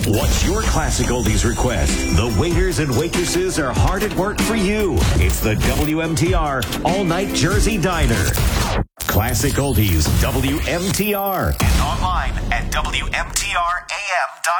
What's your classic oldies request? The waiters and waitresses are hard at work for you. It's the WMTR All-Night Jersey Diner. Classic oldies, WMTR. And online at WMTRAM.com.